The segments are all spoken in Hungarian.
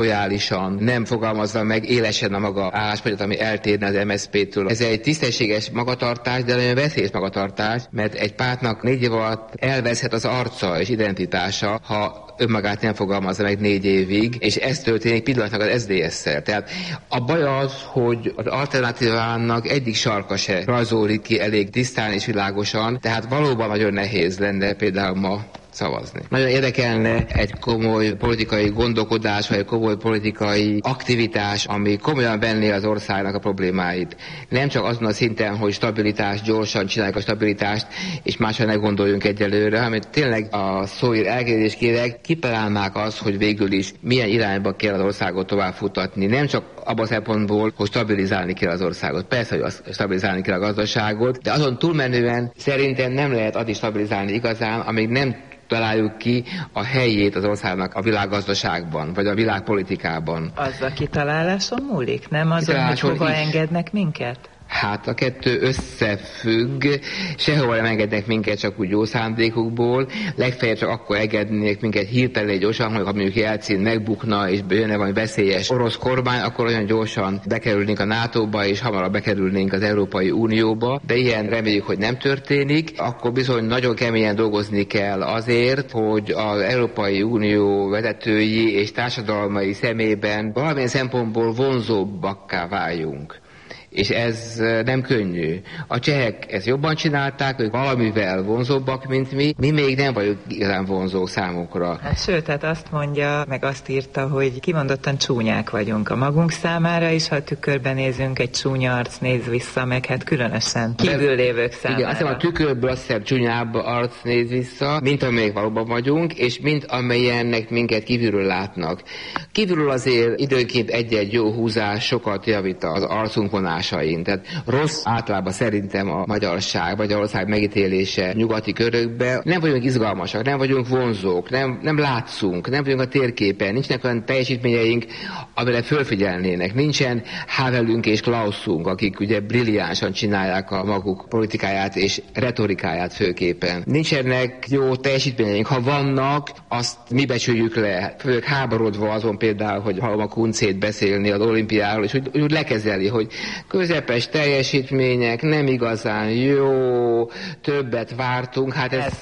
lojálisan, nem fogalmazza meg élesen a maga álláspontját, ami eltérne az MSZP-től. Ez egy tisztességes magatartás, de nagyon veszélyes magatartás, mert egy pártnak 4 év alatt elveszhet az arca és identitása, ha önmagát nem fogalmazza meg 4 évig, és ez történik pillanatnak az SZDSZ-szel. Tehát a baj az, hogy az alternatívának egyik sarka se rajzólik ki elég tisztán és világosan, tehát valóban nagyon nehéz lenne például ma szavazni. Nagyon érdekelne egy komoly politikai gondolkodás, vagy egy komoly politikai aktivitás, ami komolyan venné az országnak a problémáit. Nem csak azon a szinten, hogy stabilitás, gyorsan csináljuk a stabilitást, és másra ne gondoljunk egyelőre, hanem tényleg a szóért elkérdést kérek, kitalálnák azt, hogy végül is milyen irányba kell az országot tovább futatni. Nem csak abban a szempontból, hogy stabilizálni kell az országot. Persze, hogy stabilizálni kell a gazdaságot, de azon túlmenően szerintem nem lehet addig stabilizálni igazán, amíg nem találjuk ki a helyét az országnak a világgazdaságban, vagy a világpolitikában. Az a kitaláláson múlik, nem azon, hogy hova engednek minket? Hát a kettő összefügg, sehova nem engednek minket csak úgy jó szándékukból, legfeljebb csak akkor engednék minket hirtelen gyorsan, hogy ha mondjuk Jelcin megbukna, és jönne valami veszélyes orosz kormány, akkor olyan gyorsan bekerülnénk a NATO-ba, és hamarabb bekerülnénk az Európai Unióba, de ilyen reméljük, hogy nem történik, akkor bizony nagyon keményen dolgozni kell azért, hogy az Európai Unió vezetői és társadalmai szemében valamilyen szempontból vonzóbbakká váljunk. És ez nem könnyű. A csehek ezt jobban csinálták, ők valamivel vonzóbbak, mint mi még nem vagyunk igazán vonzók számukra. Hát sőt, hát azt mondja, meg azt írta, hogy kimondottan csúnyák vagyunk a magunk számára, és ha a tükörben nézünk, egy csúnya arc néz vissza, meg hát különösen kívüllévők számára. Igen, azt hiszem a tükörből azt hiszem csúnyább arc néz vissza, mint amelyek valóban vagyunk, és mint amelyennek minket kívülről látnak. Kívülről azért időnként egy-egy jó húzás sokat javít az arcunk vonásán. Tehát rossz általában szerintem a Magyarország megítélése nyugati körökben. Nem vagyunk izgalmasak, nem vagyunk vonzók, nem látszunk, nem vagyunk a térképen, nincsenek olyan teljesítményeink, amire fölfigyelnének. Nincsen Havelünk és Klauszunk, akik ugye brilliánsan csinálják a maguk politikáját és retorikáját főképpen. Nincsenek jó teljesítményeink. Ha vannak, azt mi becsüljük le. Főleg háborodva azon például, hogy hallom a Kuncét beszélni az olimpiáról, és úgy lekezeli, hogy közepes teljesítmények, nem igazán jó, többet vártunk. Hát ez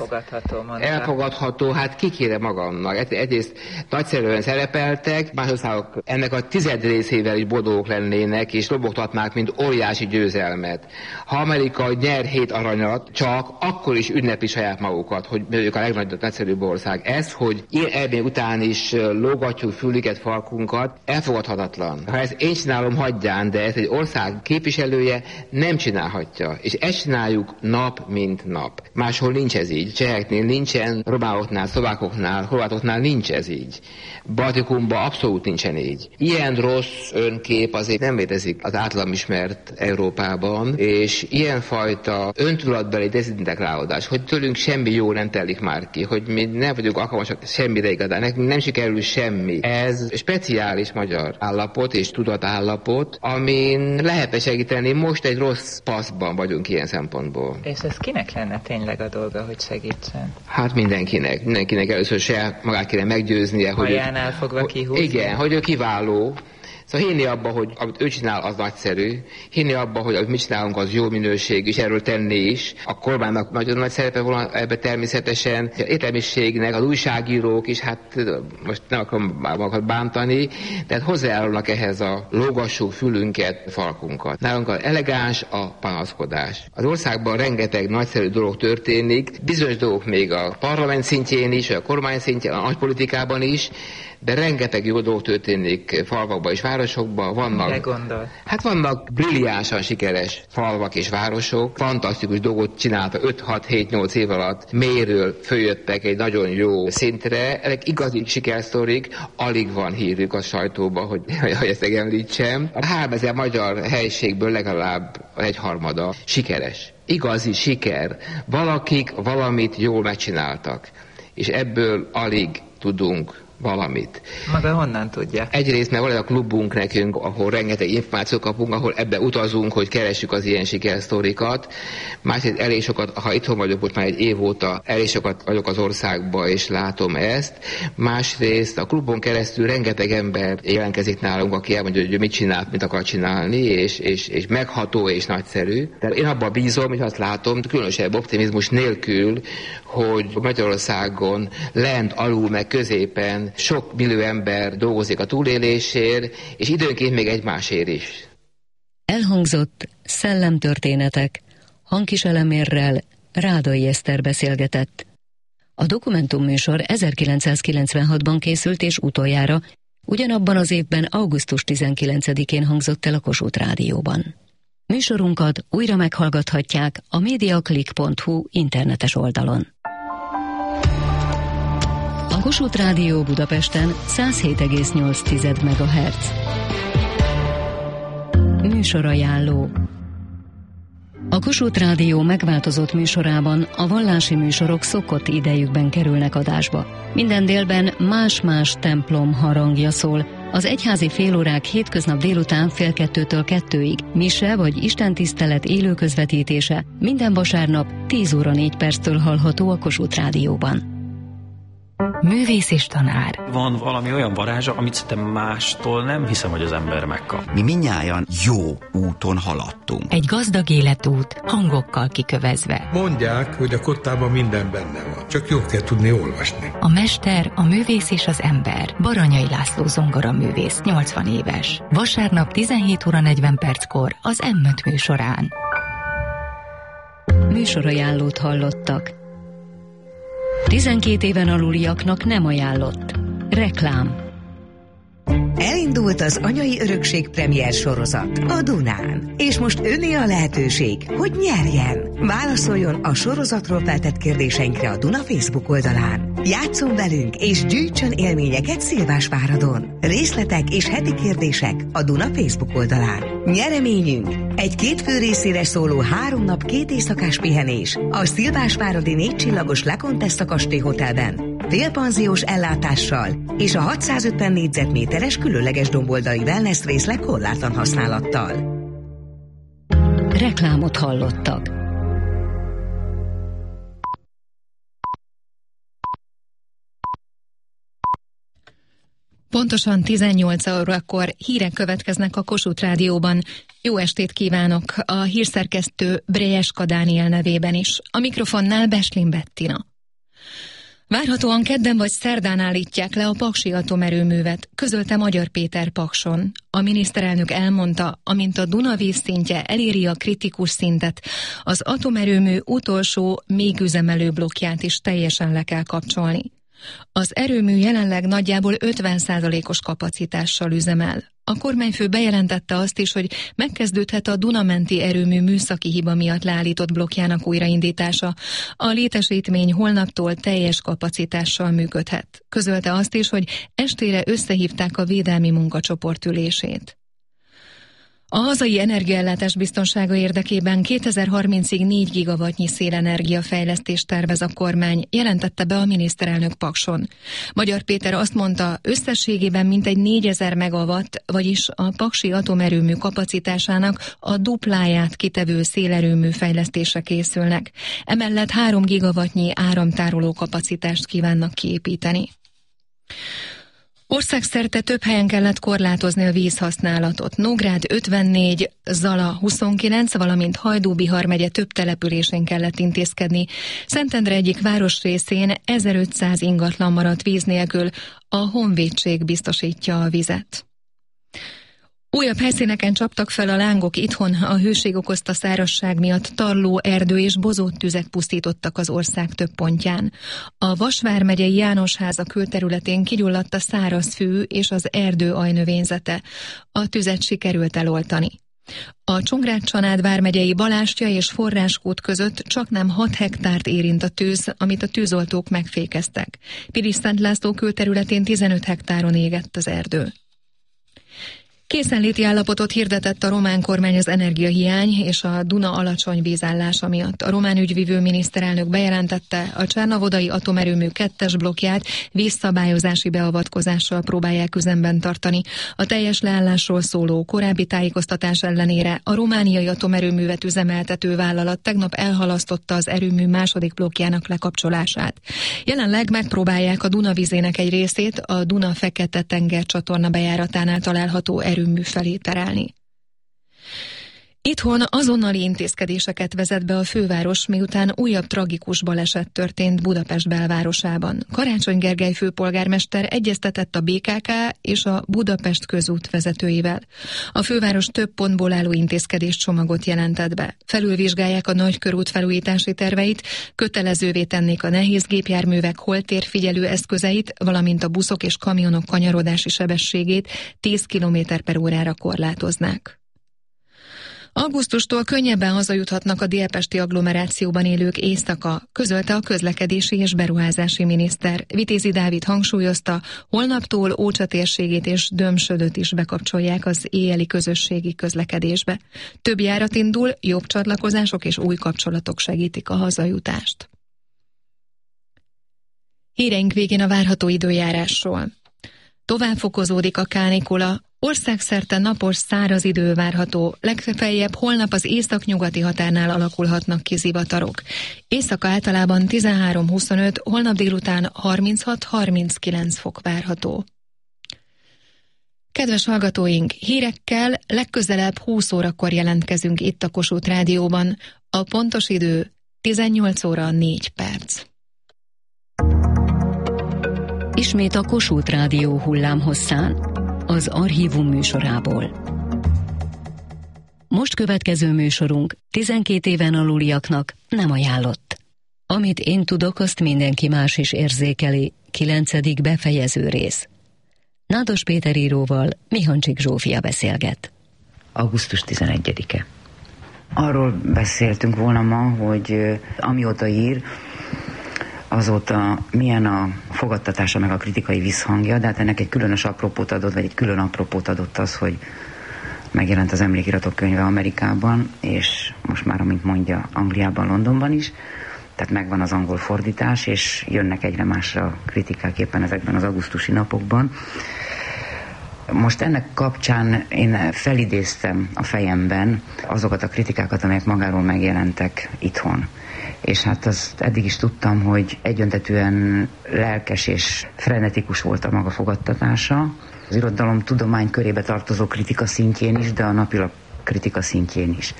elfogadható, hát ki kére magamnak. Egyrészt nagyszerűen szerepeltek, más országok ennek a 10 részével is boldogok lennének, és robogtatnák, mint óriási győzelmet. Ha Amerika nyer 7 aranyat, csak akkor is ünnepli saját magukat, hogy ők a legnagyobb, nagyszerűbb ország. Ez, hogy ilyen eredmény után is lógatjuk füliket, farkunkat, elfogadhatatlan. Ha ezt én csinálom, hagyján, de ez egy ország képviselője nem csinálhatja. És ezt csináljuk nap, mint nap. Máshol nincs ez így. Cseheknél nincsen, románoknál, szlovákoknál, horvátoknál nincs ez így. Baltikumban abszolút nincsen így. Ilyen rossz önkép azért nem létezik az általam ismert Európában, és ilyenfajta öntudatbeli dezintegrálódás, hogy tőlünk semmi jó nem telik már ki, hogy mi nem vagyunk alkalmasak semmire igazán, nekünk nem sikerül semmi. Ez speciális magyar állapot és tudatállapot, amin lehetne segíteni, most egy rossz passzban vagyunk ilyen szempontból. És ez kinek lenne tényleg a dolga, hogy segítsen? Hát mindenkinek először se magát kéne meggyőznie, hogy fogva kihúzni. Igen, hogy ő kiváló. Szóval hinni abba, hogy amit ő csinál, az nagyszerű. Hinni abba, hogy amit mi csinálunk, az jó minőség, és erről tenni is. A kormánynak nagyon nagy szerepe volna ebbe természetesen. Az értelmiségnek, az újságírók is, hát most nem akarom magukat bántani, tehát hozzájárulnak ehhez a lógassuk fülünket, falkunkat. Nálunk az elegáns a panaszkodás. Az országban rengeteg nagyszerű dolog történik, bizonyos dolgok még a parlament szintjén is, a kormány szintjén, a nagypolitikában is, de rengeteg jó dolog történik falvakban és városokban. Vannak brilliánsan sikeres falvak és városok, fantasztikus dolgot csináltak 5-6-7-8 év alatt, mélyről följöttek egy nagyon jó szintre. Ezek igazi sikersztorik, alig van hírük a sajtóban, hogy ezt megemlítsem. A 3000 magyar helységből legalább 1/3 sikeres. Igazi siker. Valakik valamit jól megcsináltak, és ebből alig tudunk valamit. Maga honnan tudja? Egyrészt, mert van a klubunk nekünk, ahol rengeteg információt kapunk, ahol ebbe utazunk, hogy keressük az ilyen sikersztorikat. Másrészt elég sokat, ha itthon vagyok, most már egy év óta, elég sokat vagyok az országba, és látom ezt. Másrészt a klubon keresztül rengeteg ember jelentkezik nálunk, aki elmondja, hogy mit csinált, mit akar csinálni, és megható és nagyszerű. Tehát én abban bízom, hogy azt látom, különösebb optimizmus nélkül, hogy Magyarországon lent, alul, meg középen sok millió ember dolgozik a túlélésért, és időnként még egymásért is. Elhangzott szellemtörténetek, Hankiselemér-rel Rádai Eszter beszélgetett. A dokumentumműsor 1996-ban készült, és utoljára ugyanabban az évben augusztus 19-én hangzott el a Kossuth Rádióban. Műsorunkat újra meghallgathatják a mediaclick.hu internetes oldalon. A Kossuth Rádió Budapesten 107,8 MHz. Műsorajánló. A Kossuth Rádió megváltozott műsorában a vallási műsorok szokott idejükben kerülnek adásba. Minden délben más-más templom harangja szól. Az egyházi félórák hétköznap délután 1:30-től 2-ig, mise vagy istentisztelet élő közvetítése minden vasárnap 10:04 hallható a Kossuth Rádióban. Művész és tanár. Van valami olyan varázsa, amit szerintem mástól nem hiszem, hogy az ember megkap. Mi mindnyájan jó úton haladtunk. Egy gazdag életút, hangokkal kikövezve. Mondják, hogy a kottában minden benne van, csak jól kell tudni olvasni. A mester, a művész és az ember. Baranyai László zongoraművész, 80 éves. Vasárnap 17:40 az M5 műsorán. Műsorajánlót hallottak. 12 éven aluliaknak nem ajánlott. Reklám. Elindult az Anyai Örökség premier sorozat a Dunán. És most öné a lehetőség, hogy nyerjen. Válaszoljon a sorozatról feltett kérdéseinkre a Duna Facebook oldalán. Játsszon velünk és gyűjtsön élményeket Szilvásváradon. Részletek és heti kérdések a Duna Facebook oldalán. Nyereményünk egy 2 fő részére szóló 3 nap 2 éjszakás pihenés a Szilvásváradi 4 csillagos Le Contessa kastély hotelben. Félpanziós ellátással és a 650 négyzetméteres különleges domboldali wellness részleg korlátlan használattal. Reklámot hallottak. Pontosan 18 órakor hírek következnek a Kossuth Rádióban. Jó estét kívánok a hírszerkesztő Brejeska Dániel nevében is. A mikrofonnál Beslin Bettina. Várhatóan kedden vagy szerdán állítják le a paksi atomerőművet, közölte Magyar Péter Pakson. A miniszterelnök elmondta, amint a Duna vízszintje eléri a kritikus szintet, az atomerőmű utolsó még üzemelő blokkját is teljesen le kell kapcsolni. Az erőmű jelenleg nagyjából 50%-os kapacitással üzemel. A kormányfő bejelentette azt is, hogy megkezdődhet a Dunamenti erőmű műszaki hiba miatt leállított blokkjának újraindítása. A létesítmény holnaptól teljes kapacitással működhet. Közölte azt is, hogy estére összehívták a védelmi munkacsoport ülését. A hazai energiaellátás biztonsága érdekében 2030-ig 4 gigawattnyi szélenergia fejlesztést tervez a kormány, jelentette be a miniszterelnök Pakson. Magyar Péter azt mondta, összességében mintegy 4000 megawatt, vagyis a paksi atomerőmű kapacitásának a dupláját kitevő szélerőmű fejlesztése készülnek. Emellett 3 gigawattnyi áramtároló kapacitást kívánnak kiépíteni. Országszerte több helyen kellett korlátozni a vízhasználatot. Nógrád 54, Zala 29, valamint Hajdú-Bihar megye több településén kellett intézkedni. Szentendre egyik városrészén 1500 ingatlan maradt víz nélkül, a honvédség biztosítja a vizet. Újabb helyszíneken csaptak fel a lángok itthon, a hőség okozta szárazság miatt tarló, erdő és bozót tüzek pusztítottak az ország több pontján. A Vas vármegyei Jánosháza külterületén kigyulladt a száraz fű és az erdő ajnövényzete. A tüzet sikerült eloltani. A Csongrád-Csanád vármegyei Balástya és Forráskút között csaknem 6 hektárt érint a tűz, amit a tűzoltók megfékeztek. Pilis Szent László külterületén 15 hektáron égett az erdő. Készenléti állapotot hirdetett a román kormány az energiahiány és a Duna alacsony vízállása miatt. A román ügyvivő miniszterelnök bejelentette, a Csernavodai atomerőmű 2-es blokkját vízszabályozási beavatkozással próbálják üzemben tartani. A teljes leállásról szóló korábbi tájékoztatás ellenére a romániai atomerőművet üzemeltető vállalat tegnap elhalasztotta az erőmű második blokkjának lekapcsolását. Jelenleg megpróbálják a Duna vizének egy részét a Duna-Fekete-tenger csatorna bejáratánál található erőmű felé terelni. Itthon azonnali intézkedéseket vezet be a főváros, miután újabb tragikus baleset történt Budapest belvárosában. Karácsony Gergely főpolgármester egyeztetett a BKK és a Budapest közút vezetőivel. A főváros több pontból álló intézkedéscsomagot jelentett be. Felülvizsgálják a nagykörút felújítási terveit, kötelezővé tennék a nehéz gépjárművek holtérfigyelő eszközeit, valamint a buszok és kamionok kanyarodási sebességét 10 km/órára korlátoznák. Augusztustól könnyebben hazajuthatnak a délpesti agglomerációban élők éjszaka, közölte a közlekedési és beruházási miniszter. Vitézi Dávid hangsúlyozta, holnaptól Ócsa térségét és Dömsödöt is bekapcsolják az éjjeli közösségi közlekedésbe. Több járat indul, jobb csatlakozások és új kapcsolatok segítik a hazajutást. Híreink végén a várható időjárásról. Tovább fokozódik a kánikula. Országszerte napos, száraz idő várható, legfeljebb holnap az északnyugati határnál alakulhatnak ki zivatarok. Éjszaka általában 13-25, holnap délután 36-39 fok várható. Kedves hallgatóink, hírekkel legközelebb 20 órakor jelentkezünk itt a Kossuth Rádióban. A pontos idő 18 óra 4 perc. Ismét a Kossuth Rádió hullámhosszán, az Archívum műsorából. Most következő műsorunk 12 éven aluliaknak nem ajánlott. Amit én tudok, azt mindenki más is érzékeli. 9. befejező rész. Nádas Péter íróval Mihancsik Zsófia beszélget. Augusztus 11-e. Arról beszéltünk volna ma, hogy amióta ír, azóta milyen a fogadtatása meg a kritikai visszhangja, de hát ennek egy különös apropót adott, vagy egy külön apropót adott az, hogy megjelent az emlékiratok könyve Amerikában, és most már, amint mondja, Angliában, Londonban is, tehát megvan az angol fordítás, és jönnek egyre másra kritikák éppen ezekben az augusztusi napokban. Most ennek kapcsán én felidéztem a fejemben azokat a kritikákat, amelyek magáról megjelentek itthon. És hát azt eddig is tudtam, hogy egyöntetűen lelkes és frenetikus volt a maga fogadtatása. Az irodalom tudomány körébe tartozó kritika szintjén is, de a napilap kritika szintjén is.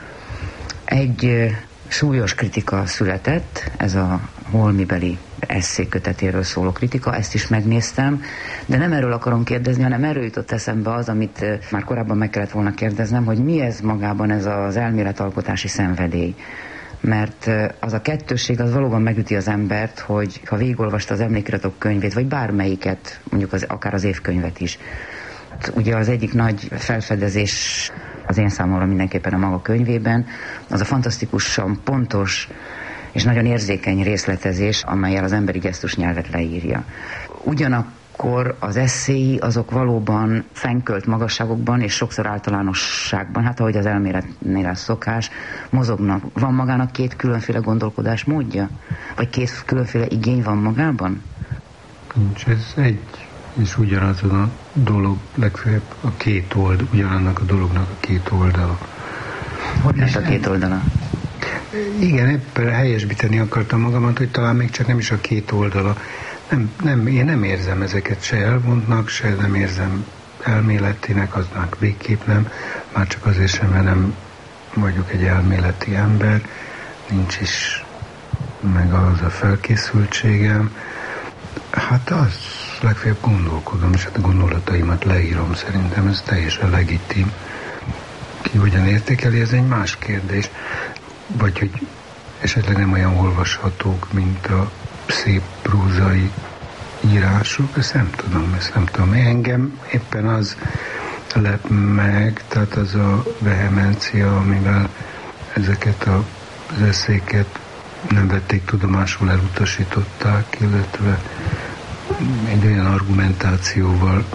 Egy súlyos kritika született, ez a holmibeli esszékötetéről szóló kritika, ezt is megnéztem, de nem erről akarom kérdezni, hanem erről jutott eszembe az, amit már korábban meg kellett volna kérdeznem, hogy mi ez magában ez az elméletalkotási szenvedély. Mert az a kettősség az valóban megüti az embert, hogy ha végigolvasta az emlékiratok könyvét, vagy bármelyiket, mondjuk akár az évkönyvet is. Ugye az egyik nagy felfedezés az én számomra mindenképpen a maga könyvében, az a fantasztikusan pontos és nagyon érzékeny részletezés, amellyel az emberi gesztusnyelvet leírja. Ugyanakkor az esszéi azok valóban fennkölt magasságokban és sokszor általánosságban, hát ahogy az elméletnél a szokás, mozognak. Van magának két különféle gondolkodás módja? Vagy két különféle igény van magában? Nincs, ez egy és ugyanaz a dolog, legfeljebb a két oldal, ugyanannak a dolognak a két oldala. Hogy lesz a két oldala? Igen, éppen helyesbíteni akartam magamat, hogy talán még csak nem is a két oldala. Én nem érzem ezeket se elvontnak, se nem érzem elméletinek, aznak végképp nem. Már csak azért sem, mert nem vagyok egy elméleti ember, nincs is meg az a felkészültségem. Hát az legfeljebb gondolkodom, és hát a gondolataimat leírom, szerintem ez teljesen legitim. Ki hogyan értékeli, ez egy más kérdés. Vagy hogy esetleg nem olyan olvashatók, mint a szép prózai írások, ezt nem tudom. Engem éppen az lep meg, tehát az a vehemencia, amivel ezeket az eszéket nem vették tudomásul, elutasították, illetve egy olyan argumentációval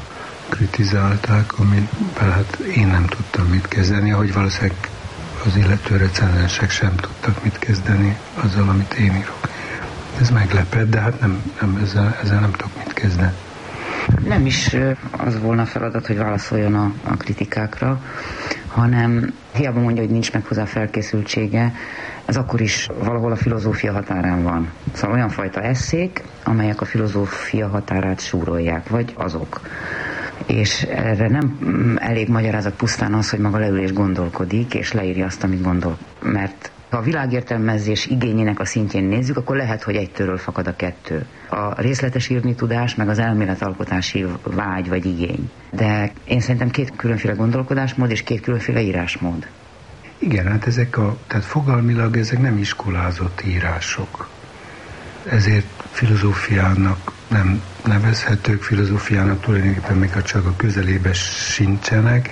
kritizálták, amivel hát én nem tudtam mit kezdeni, ahogy valószínűleg az illető recenzensek sem tudtak mit kezdeni azzal, amit én írok. Ez meglepett, de hát nem ezzel nem tudok mit kezdeni. Nem is az volna a feladat, hogy válaszoljon a kritikákra, hanem hiába mondja, hogy nincs meg hozzá felkészültsége, ez akkor is valahol a filozófia határán van. Szóval olyan fajta esszék, amelyek a filozófia határát súrolják, vagy azok. És erre nem elég magyarázat pusztán az, hogy maga leül és gondolkodik, és leírja azt, amit gondol. Mert ha a világértelmezés igényének a szintjén nézzük, akkor lehet, hogy egytőről fakad a kettő. A részletes írni tudás, meg az elméletalkotási vágy vagy igény. De én szerintem két különféle gondolkodásmód és két különféle írásmód. Igen, hát tehát fogalmilag ezek nem iskolázott írások. Ezért filozófiának nem nevezhetők, filozófiának tulajdonképpen még csak a közelébe sincsenek.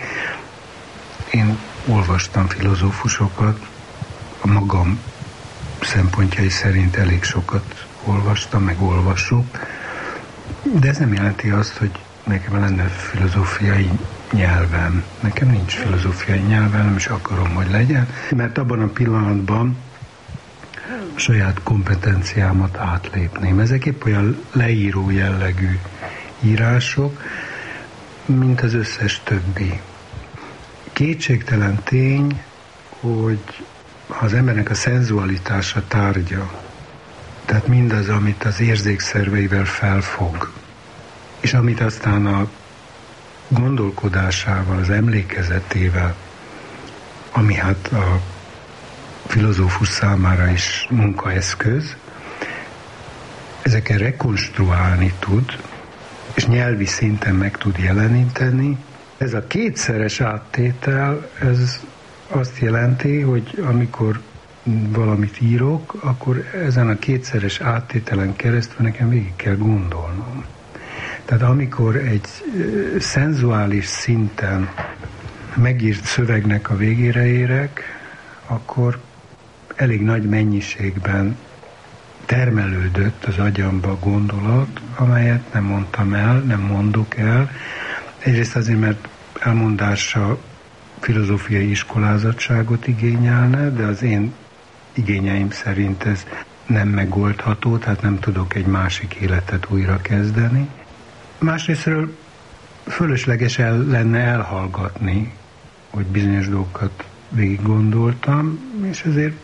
Én olvastam filozófusokat, a magam szempontjai szerint elég sokat olvastam, meg olvasok, de ez nem jelenti azt, hogy nekem lenne filozófiai nyelvem. Nekem nincs filozófiai nyelvem, nem is akarom, hogy legyen, mert abban a pillanatban a saját kompetenciámat átlépném. Ezek épp olyan leíró jellegű írások, mint az összes többi. Kétségtelen tény, hogy az embernek a szenzualitása tárgya, tehát mindaz, amit az érzékszerveivel felfog, és amit aztán a gondolkodásával, az emlékezetével, ami hát a filozófus számára is munkaeszköz, ezeket rekonstruálni tud, és nyelvi szinten meg tud jeleníteni. Ez a kétszeres áttétel, ez azt jelenti, hogy amikor valamit írok, akkor ezen a kétszeres áttételen keresztül nekem végig kell gondolnom. Tehát amikor egy szenzuális szinten megírt szövegnek a végére érek, akkor elég nagy mennyiségben termelődött az agyamba gondolat, amelyet nem mondtam el, nem mondok el. Egyrészt azért, mert elmondása filozófiai iskolázottságot igényelne, de az én igényeim szerint ez nem megoldható, tehát nem tudok egy másik életet újra kezdeni. Másrésztről fölösleges lenne elhallgatni, hogy bizonyos dolgokat végig gondoltam, és ezért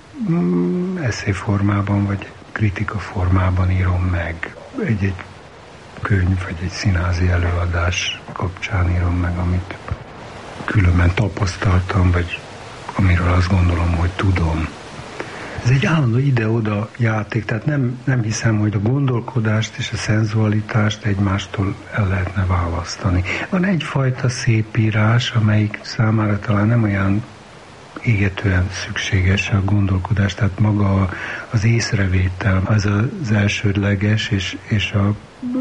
esszé formában vagy kritika formában írom meg. Egy könyv vagy egy színházi előadás kapcsán írom meg, amit különben tapasztaltam, vagy amiről azt gondolom, hogy tudom. Ez egy állandó ide-oda játék, tehát nem hiszem, hogy a gondolkodást és a szenzualitást egymástól el lehetne választani. Van egyfajta szép írás, amelyik számára talán nem olyan égetően szükséges a gondolkodás, tehát maga az észrevétel az az elsődleges, és a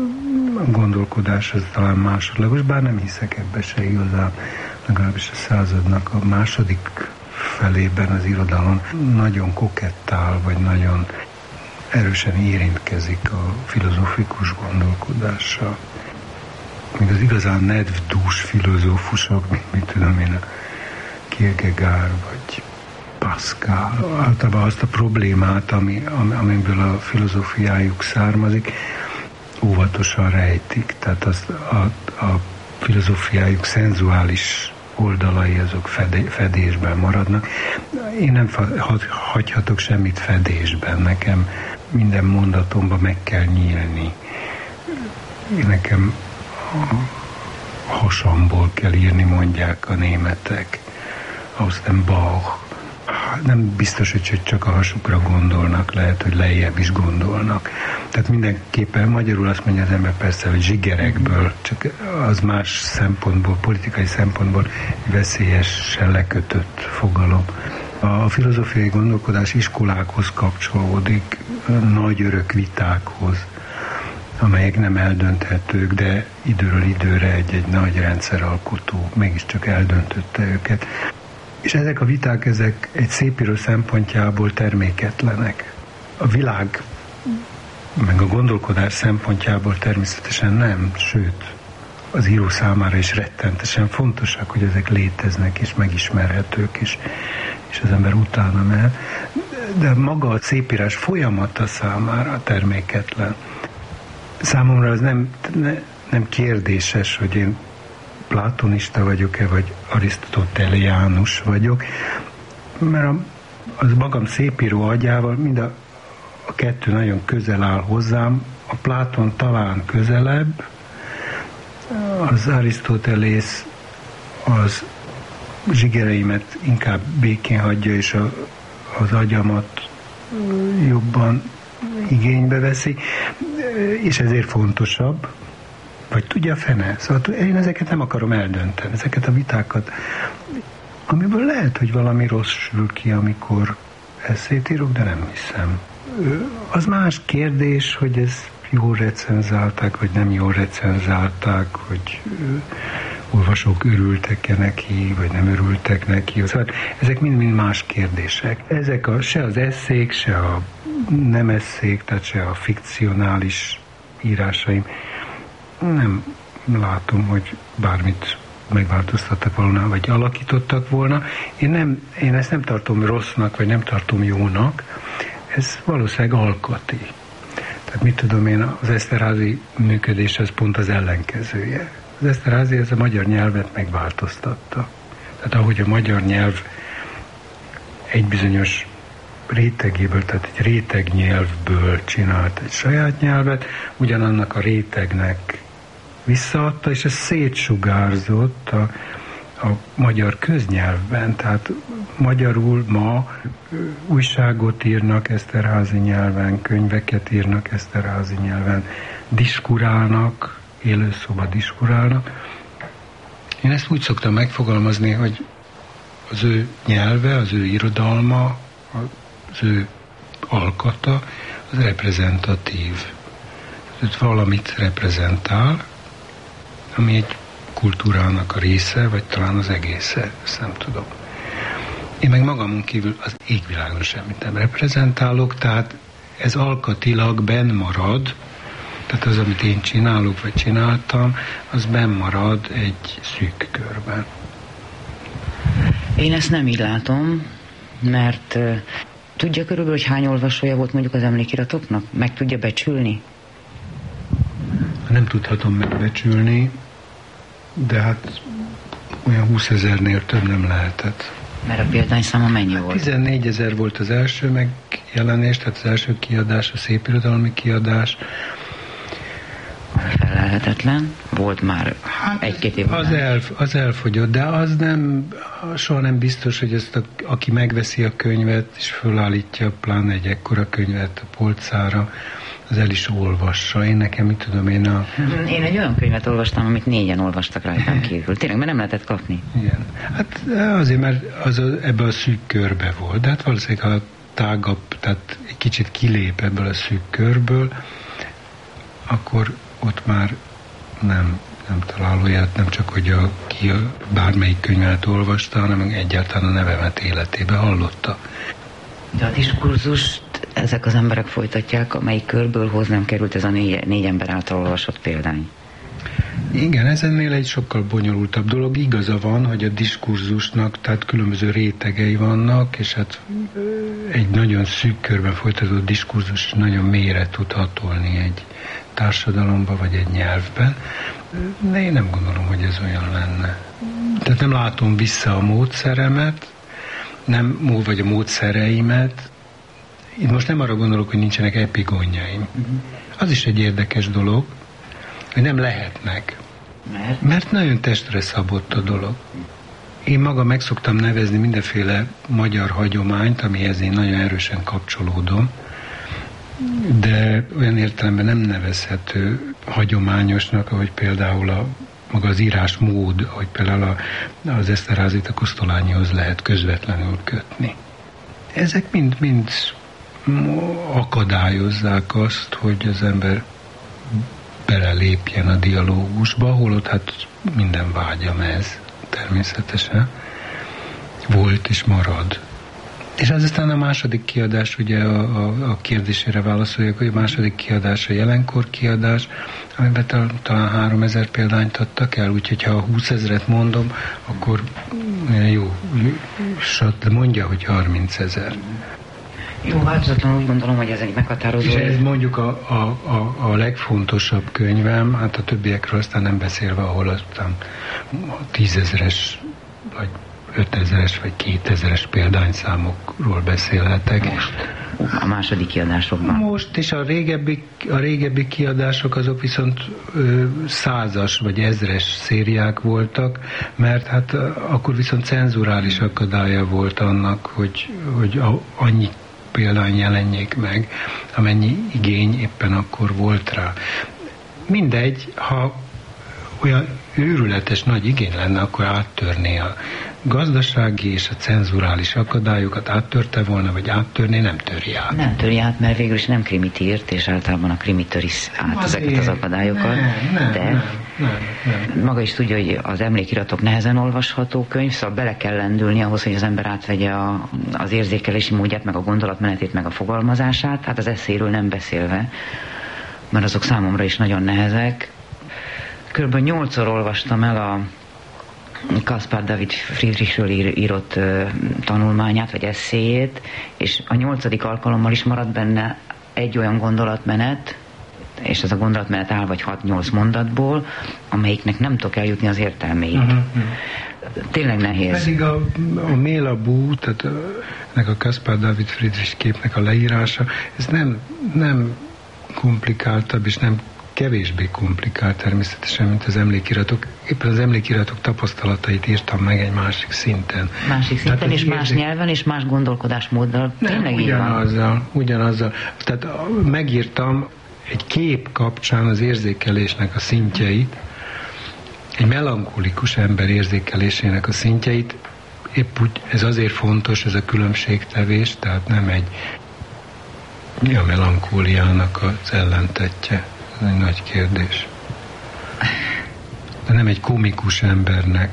gondolkodás az talán másodlagos, bár nem hiszek ebbe se igazán, legalábbis a századnak a második felében az irodalom nagyon kokettál, vagy nagyon erősen érintkezik a filozófikus gondolkodással. Még az igazán nedvdús filozófusok, mit tudom én, a Kierkegaard vagy Pascal, általában azt a problémát, amiből a filozófiájuk származik, óvatosan rejtik. Tehát a filozófiájuk szenzuális oldalai azok fedésben maradnak. Én nem hagyhatok semmit fedésben, nekem minden mondatomban meg kell nyílni. Nekem a hasamból kell írni, mondják a németek. Aztán Bach. Nem biztos, hogy csak a hasukra gondolnak, lehet, hogy lejjebb is gondolnak. Tehát mindenképpen magyarul azt mondja az ember persze, hogy zsigerekből, csak az más szempontból, politikai szempontból veszélyesen lekötött fogalom. A filozófiai gondolkodás iskolákhoz kapcsolódik, nagy örök vitákhoz, amelyek nem eldönthetők, de időről időre egy nagy rendszeralkotó mégiscsak eldöntötte őket. És ezek a viták, ezek egy szépíró szempontjából terméketlenek. A világ, meg a gondolkodás szempontjából természetesen nem, sőt, az író számára is rettentesen fontosak, hogy ezek léteznek és megismerhetők, és az ember utána mehet. De maga a szépírás folyamata számára terméketlen. Számomra az nem kérdéses, hogy én platonista vagyok-e, vagy arisztoteléánus vagyok, mert az magam szépíró agyával mind a kettő nagyon közel áll hozzám, a Pláton talán közelebb, az Arisztotelész az zsigereimet inkább békén hagyja, és az agyamat jobban igénybe veszi, és ezért fontosabb, vagy tudja a fene. Szóval én ezeket nem akarom eldönteni, ezeket a vitákat, amiből lehet, hogy valami rossz sül ki, amikor esszét írok, de nem hiszem. Az más kérdés, hogy ez jól recenzálták, vagy nem jól recenzálták, hogy olvasók örültek-e neki, vagy nem örültek neki. Szóval ezek mind-mind más kérdések. Ezek se az esszék, se a nem esszék, tehát se a fikcionális írásaim. Nem látom, hogy bármit megváltoztattak volna, vagy alakítottak volna. Én ezt nem tartom rossznak, vagy nem tartom jónak. Ez valószínűleg alkati. Tehát mit tudom én, az Esterházy működés az pont az ellenkezője. Az Esterházy ez a magyar nyelvet megváltoztatta. Tehát ahogy a magyar nyelv egy bizonyos rétegéből, tehát egy rétegnyelvből csinált egy saját nyelvet, ugyanannak a rétegnek visszaadta, és ez szétsugárzott a magyar köznyelvben, tehát magyarul ma újságot írnak Esterházy nyelven, könyveket írnak Esterházy nyelven, diskurálnak, élőszoba diskurálnak. Én ezt úgy szoktam megfogalmazni, hogy az ő nyelve, az ő irodalma, az ő alkata, az reprezentatív. Tehát valamit reprezentál, ami egy kultúrának a része, vagy talán az egésze, ezt nem tudom. Én meg magamon kívül az égvilágon semmit nem reprezentálok, tehát ez alkatilag benn marad, tehát az, amit én csinálok, vagy csináltam, az benn marad egy szűk körben. Én ezt nem így látom, mert tudja körülbelül, hogy hány olvasója volt mondjuk az emlékiratoknak? Meg tudja becsülni? Nem tudhatom megbecsülni, de hát olyan 20 000-nél több nem lehetett. Mert a példányszáma mennyi volt? 14 000 volt az első megjelenés, tehát az első kiadás, a szépirodalmi kiadás. Felelhetetlen. Volt már egy-két év. Az elfogyott, de az nem, soha nem biztos, hogy ezt aki megveszi a könyvet, és fölállítja pláne egy ekkora könyvet a polcára, az el is olvassa. Én Én egy olyan könyvet olvastam, amit 4-en olvastak rajtam kívül. Tényleg, mert nem lehetett kapni. Igen. Hát azért, mert ebben a szűk körbe volt. De hát valószínűleg, ha tágabb, tehát egy kicsit kilép ebből a szűk körből, akkor ott már nem talál olyat, nem csak, hogy ki bármelyik könyvet olvasta, hanem egyáltalán a nevemet életébe hallotta. De a diskurzust ezek az emberek folytatják, amelyik körből hozzám került ez a négy ember által olvasott példány. Igen, ez ennél egy sokkal bonyolultabb dolog. Igaza van, hogy a diskurzusnak, tehát különböző rétegei vannak, és hát egy nagyon szűk körben folytatott diskurzus nagyon mélyre tud hatolni egy társadalomba, vagy egy nyelvben. De én nem gondolom, hogy ez olyan lenne. Tehát nem látom vissza a módszeremet, vagy a módszereimet. Itt most nem arra gondolok, hogy nincsenek epigonjaim. Az is egy érdekes dolog, hogy nem lehetnek. Mert nagyon testre szabott a dolog. Én magam meg szoktam nevezni mindenféle magyar hagyományt, amihez én nagyon erősen kapcsolódom, de olyan értelemben nem nevezhető hagyományosnak, ahogy például maga az írásmód, hogy például az Esterházit a Kosztolányihoz lehet közvetlenül kötni. Ezek mind akadályozzák azt, hogy az ember belelépjen a dialógusba, holott hát minden vágyam ez természetesen volt és marad. És aztán a második kiadás, ugye a kérdésére válaszoljak, hogy a második kiadás a jelenkor kiadás, amiben talán 3000 példányt adtak el, úgyhogy ha 20 000 mondom, akkor jó, mondja, hogy 30 000. Jó, változatlan úgy gondolom, hogy ez egy meghatározó. És ez mondjuk a legfontosabb könyvem, hát a többiekről aztán nem beszélve, ahol aztán 10 000-es, vagy 5 000-es, vagy 2 000-es példányszámokról beszélhetek. Most a második kiadásokban. Most is a régebbi kiadások azok viszont 100-as vagy 1000-es szériák voltak, mert hát akkor viszont cenzurális akadálya volt annak, hogy annyi példány jelenjék meg, amennyi igény éppen akkor volt rá. Mindegy, ha olyan őrületes nagy igény lenne, akkor áttörné a gazdasági és a cenzurális akadályokat, áttörte volna, vagy áttörné, nem töri át. Nem töri át, mert végül is nem krimit írt, és általában a krimi töri át ezeket az akadályokat. Nem. Maga is tudja, hogy az emlékiratok nehezen olvasható könyv, szóval bele kell lendülni ahhoz, hogy az ember átvegye az érzékelési módját, meg a gondolatmenetét, meg a fogalmazását, hát az eszéről nem beszélve, mert azok számomra is nagyon nehezek. Körülbelül 8-szor olvastam el a Caspar David Friedrichről írott tanulmányát, vagy eszéjét, és a 8. alkalommal is maradt benne egy olyan gondolatmenet, és ez a gondolatmenet áll vagy 6-8 mondatból, amelyiknek nem tudok eljutni az értelméig. Tényleg nehéz. Pedig a Mélabú, tehát ennek a Caspar David Friedrich képnek a leírása, ez nem komplikáltabb, és nem kevésbé komplikált természetesen, mint az emlékiratok. Éppen az emlékiratok tapasztalatait írtam meg egy másik szinten. Másik szinten, és más nyelven, és más gondolkodásmóddal. Tényleg így van. Ugyanazzal. Tehát megírtam egy kép kapcsán az érzékelésnek a szintjeit, egy melankolikus ember érzékelésének a szintjeit, épp úgy, ez azért fontos, ez a különbségtevés, tehát nem mi a melankóliának az ellentetje? Ez egy nagy kérdés. De nem egy komikus embernek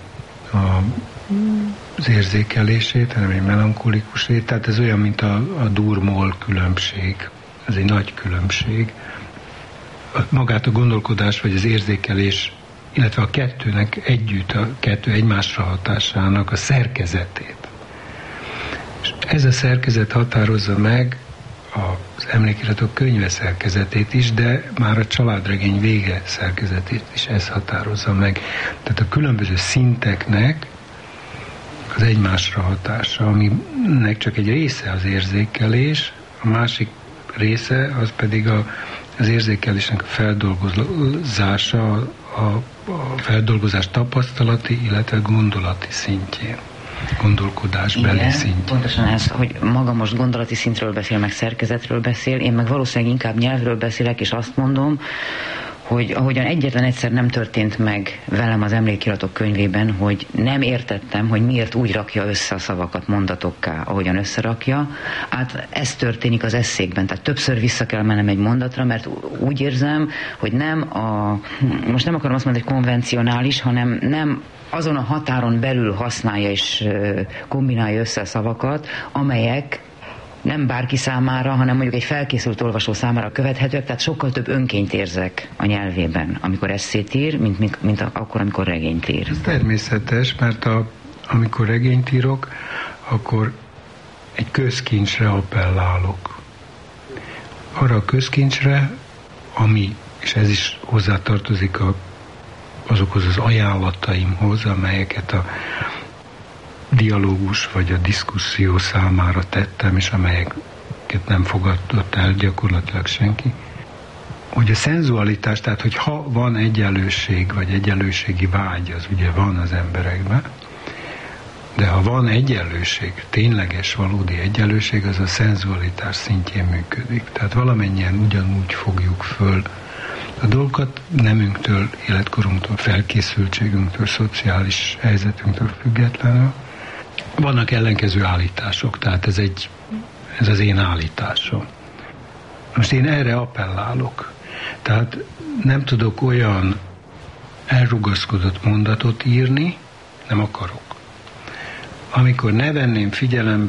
az érzékelését, hanem egy melankolikusét. Tehát ez olyan, mint a dur-moll különbség. Ez egy nagy különbség. Magát a gondolkodás vagy az érzékelés, illetve a kettőnek együtt, a kettő egymásra hatásának a szerkezetét. És ez a szerkezet határozza meg az emlékiratok könyve szerkezetét is, de már a családregény vége szerkezetét is ez határozza meg. Tehát a különböző szinteknek az egymásra hatása, aminek csak egy része az érzékelés, a másik része az pedig az érzékelésnek a feldolgozása, a feldolgozás tapasztalati, illetve gondolati szintjén. Gondolkodásbeli szintjén. Pontosan ez, hogy maga most gondolati szintről beszél, meg szerkezetről beszél, én meg valószínűleg inkább nyelvről beszélek, és azt mondom, hogy ahogyan egyetlen egyszer nem történt meg velem az emlékiratok könyvében, hogy nem értettem, hogy miért úgy rakja össze a szavakat mondatokká, ahogyan összerakja. Hát ez történik az esszékben, tehát többször vissza kell mennem egy mondatra, mert úgy érzem, hogy most nem akarom azt mondani, hogy konvencionális, hanem nem azon a határon belül használja és kombinálja össze a szavakat, amelyek nem bárki számára, hanem mondjuk egy felkészült olvasó számára követhetőek, tehát sokkal több önként érzek a nyelvében, amikor esszét ír, mint akkor, amikor regényt ír. Ez természetes, mert amikor regényt írok, akkor egy közkincsre appellálok. Arra a közkincsre, ami, és ez is hozzátartozik azokhoz az ajánlataimhoz, amelyeket a dialógus vagy a diszkuszió számára tettem, és amelyeket nem fogadott el gyakorlatilag senki, hogy a szenzualitás, tehát hogy ha van egyenlőség, vagy egyenlőségi vágy, az ugye van az emberekben, de ha van egyenlőség, tényleges, valódi egyenlőség, az a szenzualitás szintjén működik. Tehát valamennyien ugyanúgy fogjuk föl a dolgokat, nemünktől, életkorunktól, felkészültségünktől, szociális helyzetünktől függetlenül. Vannak ellenkező állítások, tehát ez az én állításom. Most én erre appellálok. Tehát nem tudok olyan elrugaszkodott mondatot írni, nem akarok. Amikor ne venném figyelembe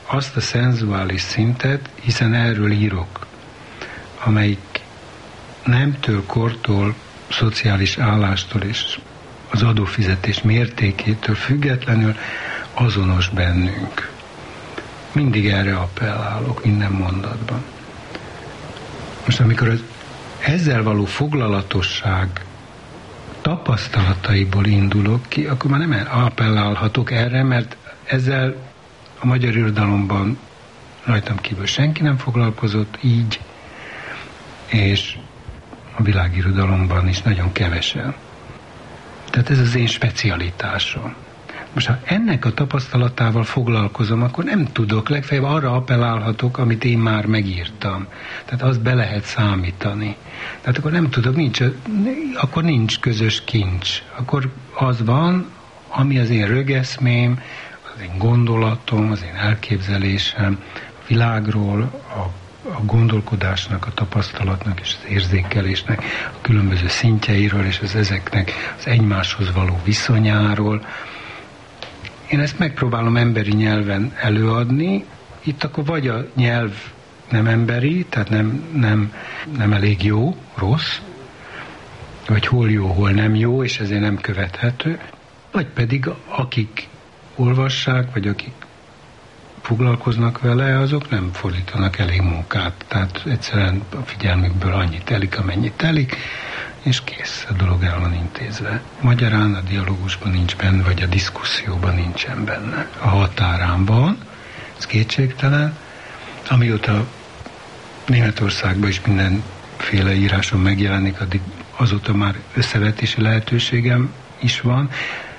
azt a szenzuális szintet, hiszen erről írok, amelyik nemtől, kortól, szociális állástól és az adófizetés mértékétől függetlenül azonos bennünk. Mindig erre appellálok minden mondatban. Most amikor az ezzel való foglalatosság tapasztalataiból indulok ki, akkor már nem appellálhatok erre, mert ezzel a magyar irodalomban rajtam kívül senki nem foglalkozott így, és a világirodalomban is nagyon kevesen. Tehát ez az én specialitásom. Most ha ennek a tapasztalatával foglalkozom, akkor nem tudok, legfeljebb arra appellálhatok, amit én már megírtam. Tehát azt be lehet számítani. Tehát akkor nem tudok, akkor nincs közös kincs. Akkor az van, ami az én rögeszmém, az én gondolatom, az én elképzelésem a világról, a gondolkodásnak, a tapasztalatnak és az érzékelésnek a különböző szintjeiről és az ezeknek az egymáshoz való viszonyáról. Én ezt megpróbálom emberi nyelven előadni, itt akkor vagy a nyelv nem emberi, tehát nem elég jó, rossz, vagy hol jó, hol nem jó, és ezért nem követhető, vagy pedig akik olvassák, vagy akik foglalkoznak vele, azok nem fordítanak elég munkát, tehát egyszerűen a figyelmükből annyit telik, amennyit telik, és kész, a dolog el van intézve. Magyarán a dialógusban nincs benne, vagy a diszkuszióban nincsen benne. A határán van, ez kétségtelen. Amióta Németországban is mindenféle íráson megjelenik, addig azóta már összevetési lehetőségem is van.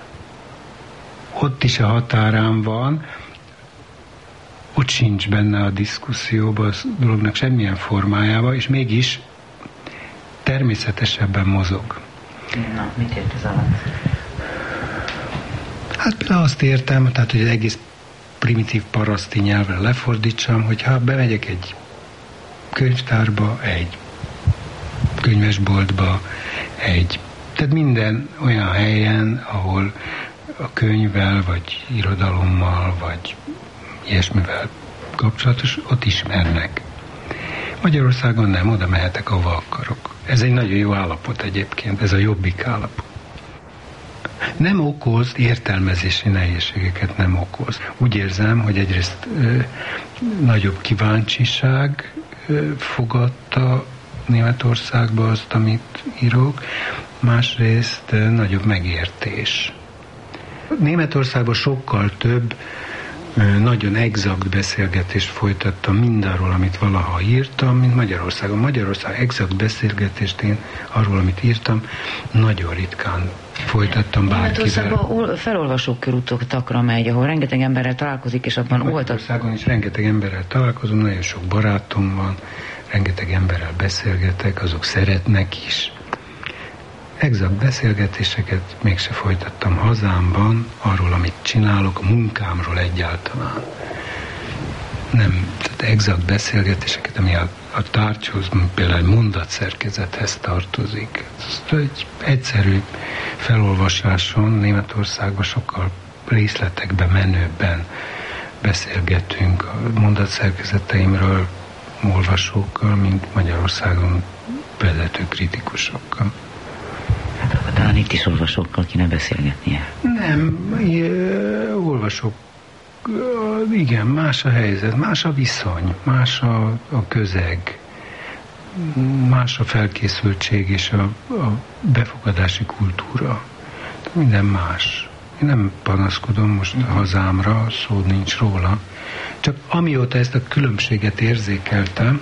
Ott is a határán van, ott sincs benne a diszkuszióban, a dolognak semmilyen formájában, és mégis természetesebben mozog. Na, mit ért ez alatt? Hát például azt értem, tehát, hogy az egész primitív paraszti nyelvre lefordítsam, hogyha bemegyek egy könyvtárba, egy könyvesboltba, tehát minden olyan helyen, ahol a könyvvel, vagy irodalommal, vagy ilyesmivel kapcsolatos, ott ismernek. Magyarországon nem, oda mehetek, ahova akarok. Ez egy nagyon jó állapot egyébként, ez a jobbik állapot. Nem okoz, értelmezési nehézségeket nem okoz. Úgy érzem, hogy egyrészt nagyobb kíváncsiság fogadta Németországba azt, amit írok, másrészt nagyobb megértés. Németországban sokkal több nagyon exakt beszélgetést folytattam mindarról, amit valaha írtam, mint Magyarországon. Magyarország exakt beszélgetést én arról, amit írtam, nagyon ritkán folytattam bárkivel. Németországban felolvasók körútokra megy, ahol rengeteg emberrel találkozik, és abban Magyarországon is rengeteg emberrel találkozom, nagyon sok barátom van, rengeteg emberrel beszélgetek, azok szeretnek is. Exakt beszélgetéseket mégse folytattam hazámban, arról, amit csinálok, a munkámról egyáltalán. Nem, tehát exakt beszélgetéseket, ami a tárgyhoz, például egy mondatszerkezethez tartozik. Egy egyszerű felolvasáson Németországban sokkal részletekbe menőbben beszélgetünk a mondatszerkezeteimről olvasókkal, mint Magyarországon vezető kritikusokkal. Hát akkor talán itt is olvasókkal kéne beszélgetnie. Nem, olvasók, igen, más a helyzet, más a viszony, más a közeg, más a felkészültség és a befogadási kultúra. Minden más. Én nem panaszkodom most a hazámra, szó nincs róla. Csak amióta ezt a különbséget érzékeltem,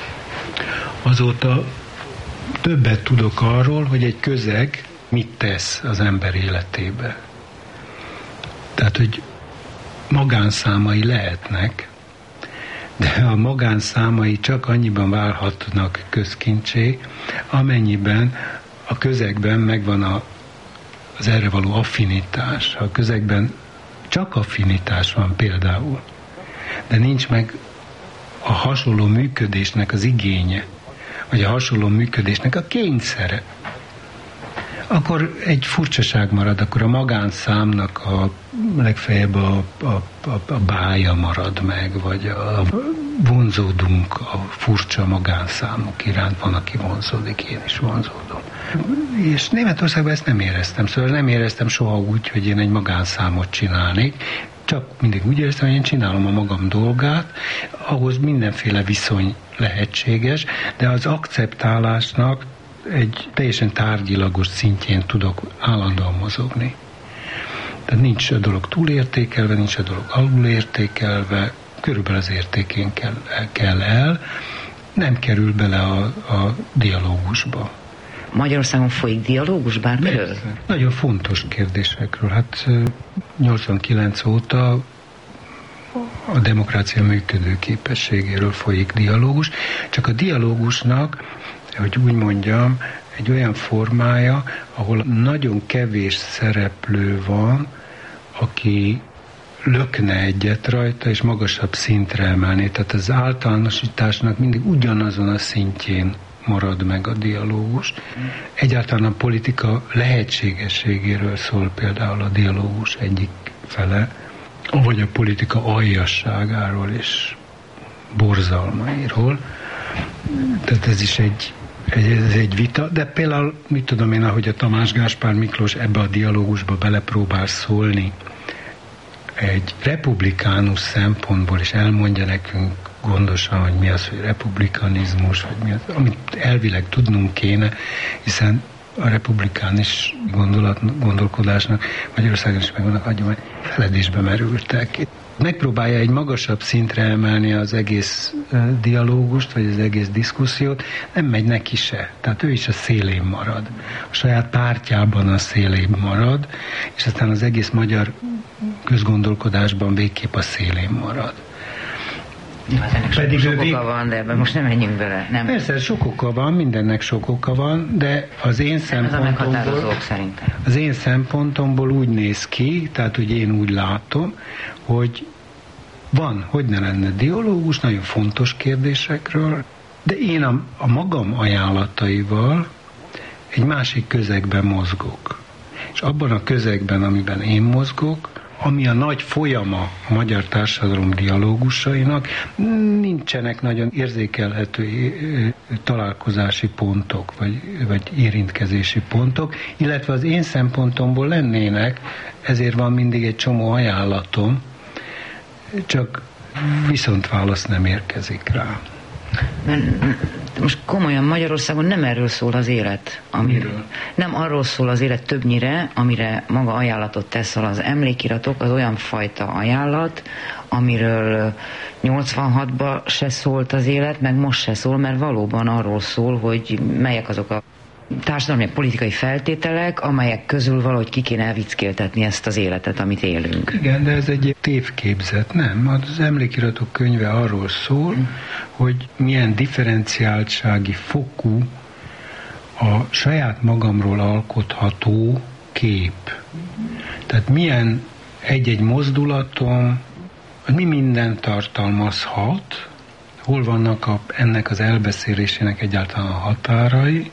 azóta többet tudok arról, hogy egy közeg mit tesz az ember életébe. Tehát, hogy magánszámai lehetnek, de a magánszámai csak annyiban válhatnak közkincsé, amennyiben a közegben megvan az erre való affinitás. A közegben csak affinitás van például, de nincs meg a hasonló működésnek az igénye, vagy a hasonló működésnek a kényszere, akkor egy furcsaság marad, akkor a magánszámnak a legfeljebb a bája marad meg, vagy vonzódunk a furcsa magánszámok iránt, van, aki vonzódik, én is vonzódom. És Németországban ezt nem éreztem, szóval nem éreztem soha úgy, hogy én egy magánszámot csinálnék, csak mindig úgy éreztem, hogy én csinálom a magam dolgát, ahhoz mindenféle viszony lehetséges, de az akceptálásnak egy teljesen tárgyilagos szintjén tudok állandóan mozogni. Tehát nincs a dolog túlértékelve, nincs a dolog alulértékelve, körülbelül az értékén kell el, nem kerül bele a dialógusba. Magyarországon folyik dialógus bármiről? Nagyon fontos kérdésekről. Hát 89 óta a demokrácia működő képességéről folyik dialógus, csak a dialógusnak, hogy úgy mondjam, egy olyan formája, ahol nagyon kevés szereplő van, aki lökne egyet rajta, és magasabb szintre emelni. Tehát az általánosításnak mindig ugyanazon a szintjén marad meg a dialógus. Egyáltalán a politika lehetségességéről szól például a dialógus egyik fele, vagy a politika aljasságáról és borzalmairól. Tehát ez is egy vita, de például, mit tudom én, ahogy a Tamás Gáspár Miklós ebbe a dialógusba belepróbál szólni, egy republikánus szempontból is elmondja nekünk gondosan, hogy mi az, hogy republikanizmus, vagy mi az, amit elvileg tudnunk kéne, hiszen a republikánus gondolkodásnak Magyarországon is megvannak hagyomány, feledésbe merültek. Megpróbálja egy magasabb szintre emelni az egész dialógust, vagy az egész diszkusziót, nem megy neki se. Tehát ő is a szélén marad. A saját pártjában a szélén marad, és aztán az egész magyar közgondolkodásban végképp a szélén marad. Hát ennek pedig sok oka van, de ebben most nem menjünk bele. Nem. Persze, sok oka van, mindennek sok oka van, de az én szempontomból úgy néz ki, tehát hogy én úgy látom, hogy van, hogy ne lenne dialógus, nagyon fontos kérdésekről, de én a magam ajánlataival egy másik közegben mozgok. És abban a közegben, amiben én mozgok, ami a nagy folyama a magyar társadalom dialógusainak, nincsenek nagyon érzékelhető találkozási pontok, vagy érintkezési pontok, illetve az én szempontomból lennének, ezért van mindig egy csomó ajánlatom, csak viszontválasz nem érkezik rá. Most komolyan Magyarországon nem erről szól az élet. Miről? Nem arról szól az élet többnyire, amire maga ajánlatot tesz, az emlékiratok az olyan fajta ajánlat, amiről 86-ban se szólt az élet, meg most se szól, mert valóban arról szól, hogy melyek azok a társadalmi politikai feltételek, amelyek közül valahogy ki kéne elvickéltetni ezt az életet, amit élünk. Igen, de ez egy tévképzet, nem? Az emlékiratok könyve arról szól, hogy milyen differenciáltsági fokú a saját magamról alkotható kép. Tehát milyen egy-egy mozdulatom, mi minden tartalmazhat, hol vannak ennek az elbeszélésének egyáltalán a határai,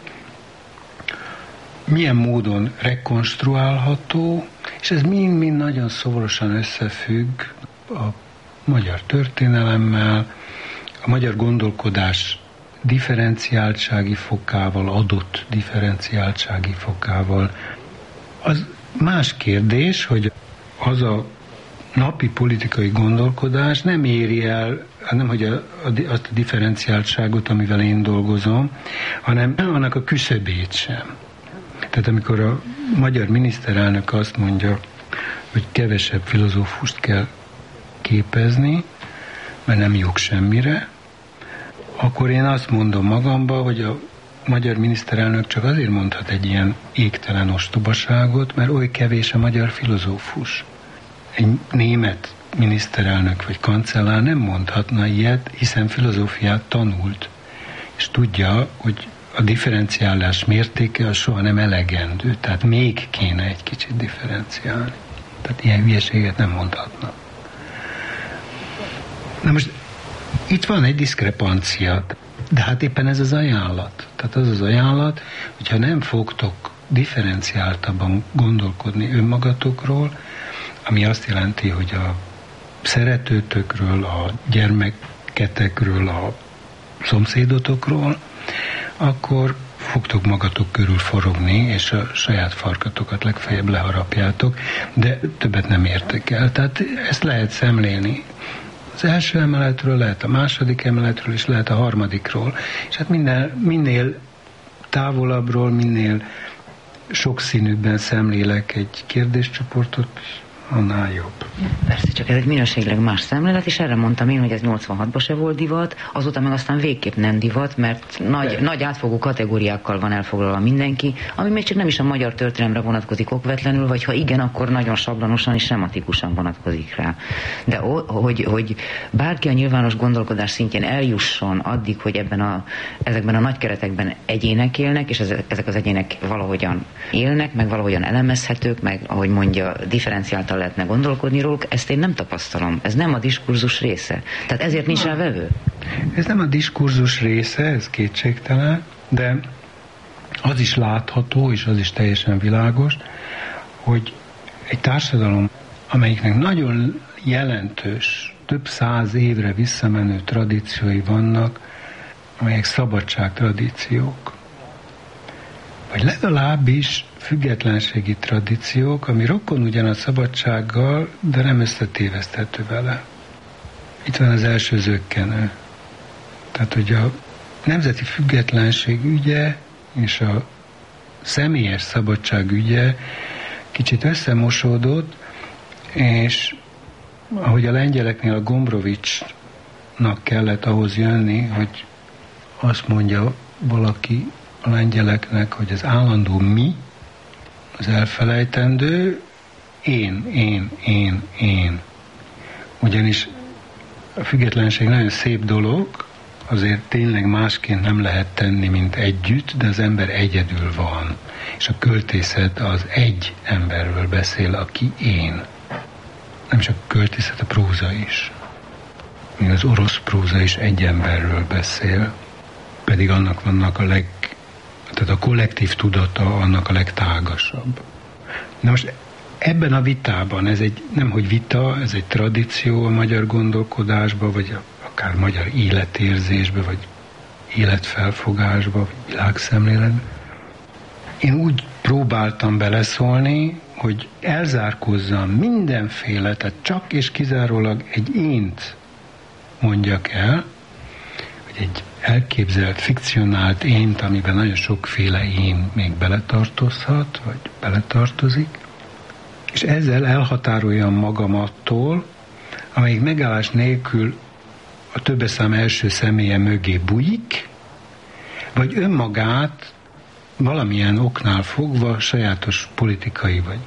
milyen módon rekonstruálható, és ez mind-mind nagyon szorosan összefügg a magyar történelemmel, a magyar gondolkodás differenciáltsági fokával, adott differenciáltsági fokával. Az más kérdés, hogy az a napi politikai gondolkodás nem éri el, nem hogy azt a differenciáltságot, amivel én dolgozom, hanem annak a küszöbét sem. Tehát amikor a magyar miniszterelnök azt mondja, hogy kevesebb filozófust kell képezni, mert nem jók semmire, akkor én azt mondom magamba, hogy a magyar miniszterelnök csak azért mondhat egy ilyen égtelen ostobaságot, mert oly kevés a magyar filozófus. Egy német miniszterelnök vagy kancellár nem mondhatna ilyet, hiszen filozófiát tanult, és tudja, hogy a differenciálás mértéke az soha nem elegendő, tehát még kéne egy kicsit differenciálni. Tehát ilyen hülyeséget nem mondhatna. Na most itt van egy diszkrepancia, de hát éppen ez az ajánlat. Tehát az az ajánlat, hogyha nem fogtok differenciáltabban gondolkodni önmagatokról, ami azt jelenti, hogy a szeretőtökről, a gyermeketekről, a szomszédotokról, akkor fogtok magatok körül forogni, és a saját farkatokat legfeljebb leharapjátok, de többet nem értek el. Tehát ezt lehet szemlélni. Az első emeletről, lehet a második emeletről, és lehet a harmadikról. És hát minél távolabbról, minél sokszínűbben szemlélek egy kérdéscsoportot, annál jobb. Persze, csak ez egy minőségileg más szemlélet, és erre mondtam én, hogy ez 86-ban se volt divat, azóta meg aztán végképp nem divat, mert nagy átfogó kategóriákkal van elfoglalva mindenki, ami még csak nem is a magyar történelemre vonatkozik okvetlenül, vagy ha igen, akkor nagyon sablonosan és sematikusan vonatkozik rá. De hogy bárki a nyilvános gondolkodás szintjén eljusson addig, hogy ezekben a nagy keretekben egyének élnek, és ezek az egyének valahogyan élnek, meg valahogyan elemezhetők, meg ahogy mondja, differenciáltan lehetne gondolkodni róluk, ezt én nem tapasztalom. Ez nem a diskurzus része. Tehát ezért nincs rá vevő. Ez nem a diskurzus része, ez kétségtelen, de az is látható, és az is teljesen világos, hogy egy társadalom, amelyiknek nagyon jelentős, több 100 évre visszamenő tradíciói vannak, amelyek szabadságtradíciók, vagy legalábbis függetlenségi tradíciók, ami rokon ugyan a szabadsággal, de nem összetéveszthető vele. Itt van az első zökkenő. Tehát, hogy a nemzeti függetlenség ügye és a személyes szabadság ügye kicsit összemosódott, és ahogy a lengyeleknél a Gombrowicz-nak kellett ahhoz jönni, hogy azt mondja valaki a lengyeleknek, hogy az állandó mi, az elfelejtendő, én. Ugyanis a függetlenség nagyon szép dolog, azért tényleg másként nem lehet tenni, mint együtt, de az ember egyedül van. És a költészet az egy emberről beszél, aki én. Nem csak a költészet, a próza is. Még az orosz próza is egy emberről beszél, pedig annak vannak tehát a kollektív tudata annak a legtágasabb. Na most ebben a vitában, ez egy nemhogy vita, ez egy tradíció a magyar gondolkodásban, vagy akár magyar életérzésben, vagy életfelfogásban, vagy világszemléletben. Én úgy próbáltam beleszólni, hogy elzárkózzam mindenféle, tehát csak és kizárólag egy ént mondjak el, hogy egy elképzelt, fikcionált ént, amiben nagyon sokféle én még beletartozhat, vagy beletartozik, és ezzel elhatároljam magam attól, amelyik megállás nélkül a többeszám első személye mögé bujik, vagy önmagát valamilyen oknál fogva, sajátos politikai vagy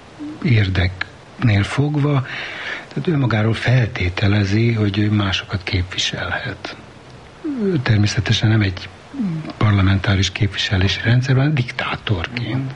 érdeknél fogva, tehát önmagáról feltételezi, hogy ő másokat képviselhet. Természetesen nem egy parlamentáris képviselési rendszerben, hanem diktátorként.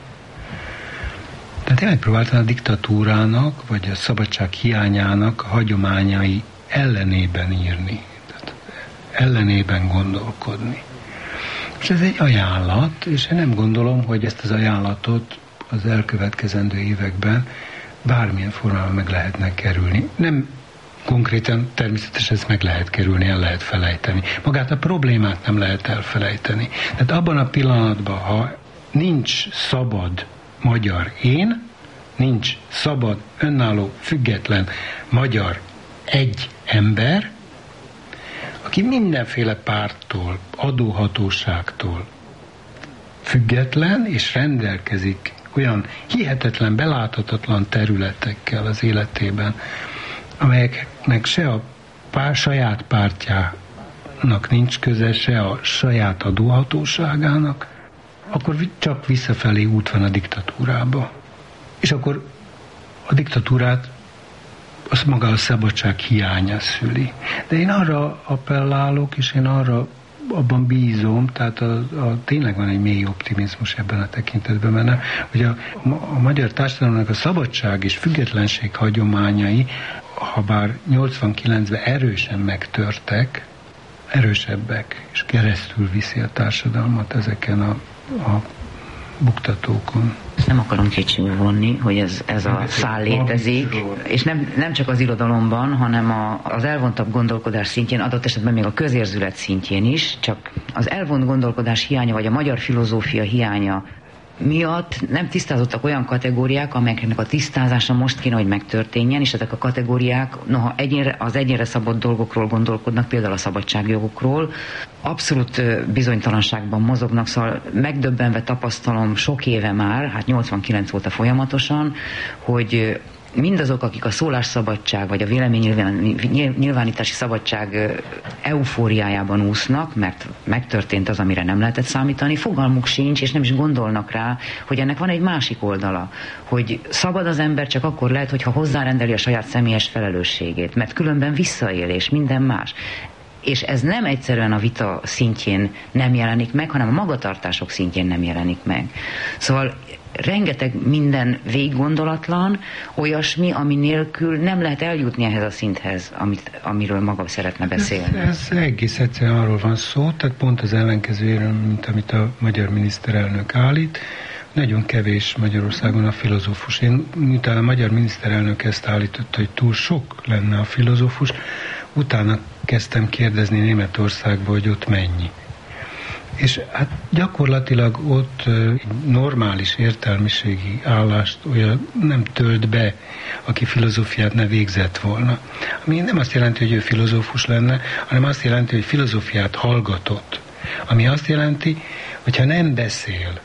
Tehát én megpróbáltam a diktatúrának, vagy a szabadság hiányának a hagyományai ellenében írni. Tehát ellenében gondolkodni. És ez egy ajánlat, és én nem gondolom, hogy ezt az ajánlatot az elkövetkezendő években bármilyen formában meg lehetne kerülni. Nem konkrétan, természetesen ezt meg lehet kerülni, el lehet felejteni. Magát a problémát nem lehet elfelejteni. Tehát abban a pillanatban, ha nincs szabad magyar én, nincs szabad, önálló, független magyar egy ember, aki mindenféle párttól, adóhatóságtól független, és rendelkezik olyan hihetetlen, beláthatatlan területekkel az életében, amelyeknek se a saját pártjának nincs köze, se a saját adóhatóságának, akkor csak visszafelé út van a diktatúrába. És akkor a diktatúrát az maga a szabadság hiánya szüli. De én arra appellálok, és én abban bízom, tehát tényleg van egy mély optimizmus ebben a tekintetben, mert hogy a magyar társadalomnak a szabadság és függetlenség hagyományai, ha bár 89-ben erősen megtörtek, erősebbek, és keresztül viszi a társadalmat ezeken a buktatókon. Nem akarom kétségbe vonni, hogy ez a szál létezik, és nem csak az irodalomban, hanem az elvontabb gondolkodás szintjén, adott esetben még a közérzület szintjén is, csak az elvont gondolkodás hiánya, vagy a magyar filozófia hiánya miatt nem tisztázottak olyan kategóriák, amelyeknek a tisztázása most kéne, hogy megtörténjen, és ezek a kategóriák, noha az egyénre szabott dolgokról gondolkodnak, például a szabadságjogokról, abszolút bizonytalanságban mozognak, szóval megdöbbenve tapasztalom sok éve már, hát 89 óta folyamatosan, hogy mindazok, akik a szólásszabadság vagy a véleménynyilvánítási szabadság eufóriájában úsznak, mert megtörtént az, amire nem lehetett számítani, fogalmuk sincs, és nem is gondolnak rá, hogy ennek van egy másik oldala, hogy szabad az ember csak akkor lehet, hogyha hozzárendeli a saját személyes felelősségét, mert különben visszaél és minden más. És ez nem egyszerűen a vita szintjén nem jelenik meg, hanem a magatartások szintjén nem jelenik meg. Szóval rengeteg minden véggondolatlan, olyasmi, ami nélkül nem lehet eljutni ehhez a szinthez, amiről maga szeretne beszélni. Ez egész egyszerűen arról van szó, tehát pont az ellenkezőjéről, mint amit a magyar miniszterelnök állít. Nagyon kevés Magyarországon a filozófus. Miután a magyar miniszterelnök ezt állította, hogy túl sok lenne a filozófus, utána kezdtem kérdezni Németországba, hogy ott mennyi. És hát gyakorlatilag ott normális értelmiségi állást olyan nem tölt be, aki filozófiát ne végzett volna. Ami nem azt jelenti, hogy ő filozófus lenne, hanem azt jelenti, hogy filozófiát hallgatott. Ami azt jelenti, hogyha nem beszél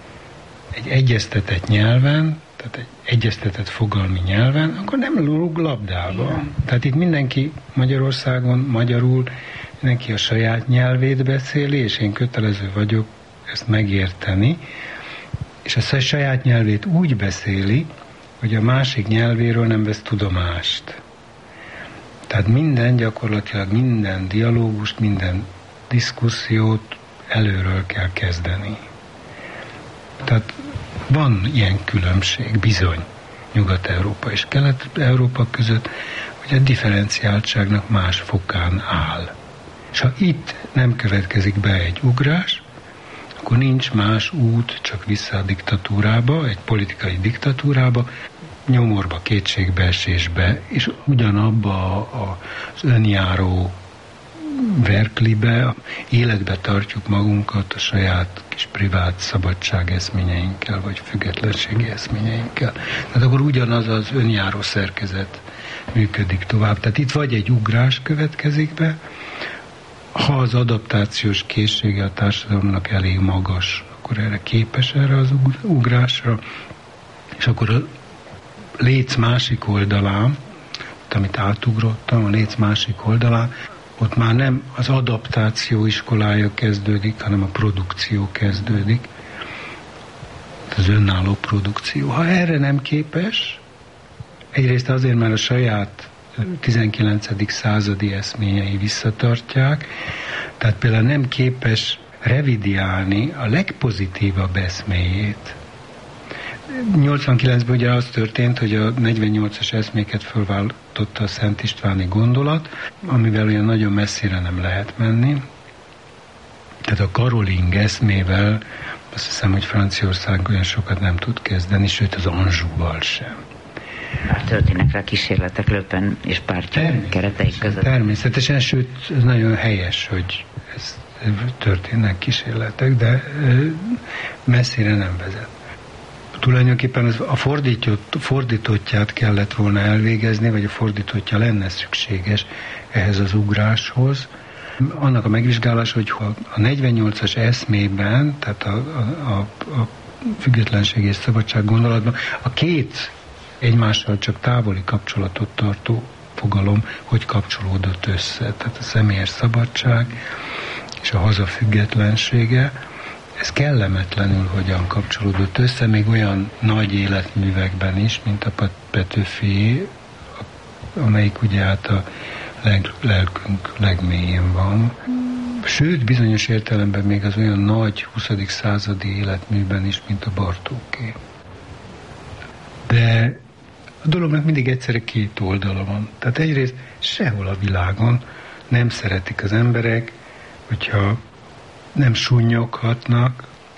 egy egyeztetett nyelven, tehát egy egyeztetett fogalmi nyelven, akkor nem lóg labdába. Tehát itt mindenki Magyarországon magyarul, mindenki a saját nyelvét beszéli, és én kötelező vagyok ezt megérteni, és a saját nyelvét úgy beszéli, hogy a másik nyelvéről nem vesz tudomást. Tehát gyakorlatilag minden dialógust, minden diszkusziót előről kell kezdeni. Tehát van ilyen különbség, bizony, Nyugat-Európa és Kelet-Európa között, hogy a differenciáltságnak más fokán áll. És ha itt nem következik be egy ugrás, akkor nincs más út, csak vissza a diktatúrába, egy politikai diktatúrába, nyomorba, kétségbeesésbe, és ugyanabba az önjáró verklibe, életbe tartjuk magunkat a saját kis privát szabadság eszményeinkkel, vagy függetlenségi eszményeinkkel. Tehát akkor ugyanaz az önjáró szerkezet működik tovább. Tehát itt vagy egy ugrás következik be, ha az adaptációs készsége a társadalomnak elég magas, akkor erre képes erre az ugrásra, és akkor a léc másik oldalán, amit átugrottam, a léc másik oldalán, ott már nem az adaptáció iskolája kezdődik, hanem a produkció kezdődik. Az önálló produkció. Ha erre nem képes, egyrészt azért, mert a saját 19. századi eszményei visszatartják, tehát például nem képes revidiálni a legpozitívabb eszméjét. 89-ben ugye az történt, hogy a 48-as eszméket fölváltotta a Szent Istváni gondolat, amivel olyan nagyon messzire nem lehet menni. Tehát a Karoling eszmével azt hiszem, hogy Franciaország olyan sokat nem tud kezdeni, sőt az Anjouval sem. Már történnek rá kísérletek Löpen és pártja kereteik között. Természetesen, sőt, ez nagyon helyes, hogy ez történnek kísérletek, de messzire nem vezet. Tulajdonképpen a fordítottját kellett volna elvégezni, vagy a fordítottja lenne szükséges ehhez az ugráshoz. Annak a megvizsgálása, hogy a 48-as eszmében, tehát a függetlenség és szabadság gondolatban a két egymással csak távoli kapcsolatot tartó fogalom, hogy kapcsolódott össze. Tehát a személyes szabadság és a haza függetlensége, ez kellemetlenül hogyan kapcsolódott össze, még olyan nagy életművekben is, mint a Petőfié, amelyik ugye hát a lelkünk legmélyén van. Sőt, bizonyos értelemben még az olyan nagy 20. századi életműben is, mint a Bartóké. De a dolognak mindig egyszerre két oldala van. Tehát egyrészt sehol a világon nem szeretik az emberek, hogyha nem sunnyoghatnak,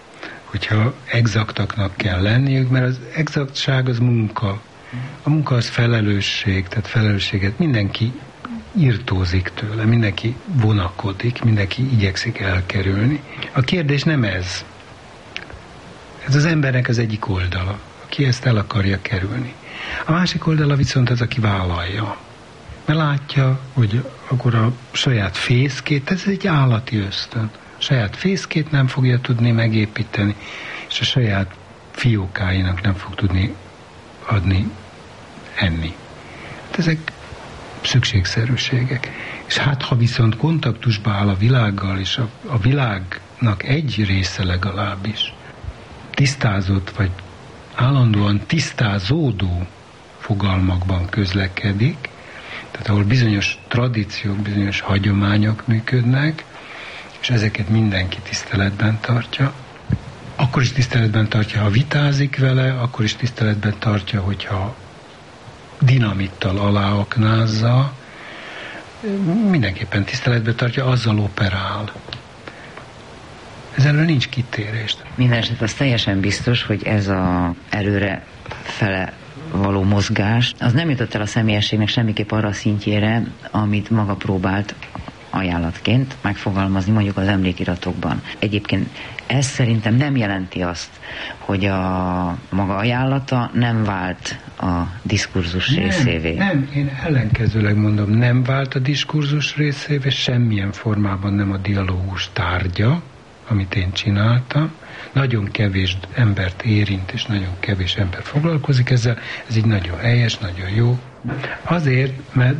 hogyha exaktaknak kell lenniük, mert az exaktság az munka. A munka az felelősség, tehát felelősséget mindenki irtózik tőle, mindenki vonakodik, mindenki igyekszik elkerülni. A kérdés nem ez. Ez az embernek az egyik oldala, aki ezt el akarja kerülni. A másik oldala viszont az, aki vállalja. Mert látja, hogy akkor a saját fészkét, ez egy állati ösztön, a saját fészkét nem fogja tudni megépíteni, és a saját fiókáinak nem fog tudni adni, enni. Hát ezek szükségszerűségek. És hát, ha viszont kontaktusba áll a világgal, és a világnak egy része legalábbis tisztázott, vagy állandóan tisztázódó fogalmakban közlekedik, tehát ahol bizonyos tradíciók, bizonyos hagyományok működnek, és ezeket mindenki tiszteletben tartja, akkor is tiszteletben tartja, ha vitázik vele, akkor is tiszteletben tartja, hogyha dinamittal aláaknázza, mindenképpen tiszteletben tartja, azzal operál. Ezzel nincs kitérés. Mindenesetre az teljesen biztos, hogy ez a előre fele való mozgás, az nem jutott el a személyességnek semmiképp arra a szintjére, amit maga próbált ajánlatként megfogalmazni mondjuk az emlékiratokban. Egyébként ez szerintem nem jelenti azt, hogy a maga ajánlata nem vált a diskurzus részévé. Nem, én ellenkezőleg mondom, nem vált a diskurzus részévé, semmilyen formában nem a dialógus tárgya, amit én csináltam. Nagyon kevés embert érint, és nagyon kevés ember foglalkozik ezzel. Ez így nagyon helyes, nagyon jó. Azért, mert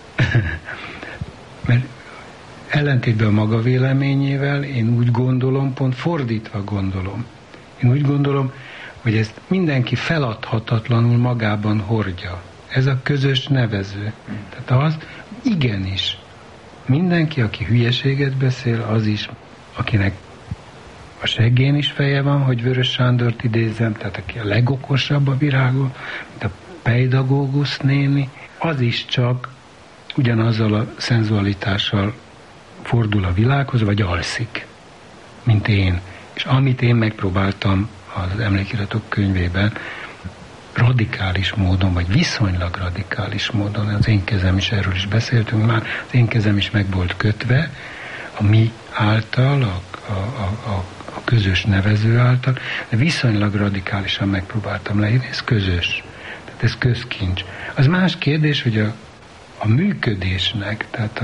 ellentétben a maga véleményével én úgy gondolom, pont fordítva gondolom. Én úgy gondolom, hogy ezt mindenki feladhatatlanul magában hordja. Ez a közös nevező. Tehát az, igenis, mindenki, aki hülyeséget beszél, az is, akinek a seggén is feje van, hogy Vörös Sándort idézzem, tehát aki a legokosabb a virágon, mint a pedagógus néni, az is csak ugyanazzal a szenzualitással fordul a világhoz, vagy alszik, mint én. És amit én megpróbáltam az emlékiratok könyvében, radikális módon, vagy viszonylag radikális módon, az én kezem is, erről is beszéltünk már, az én kezem is meg volt kötve, a mi által, a közös nevező által, de viszonylag radikálisan megpróbáltam leírni, ez közös. Tehát ez közkincs. Az más kérdés, hogy a működésnek, tehát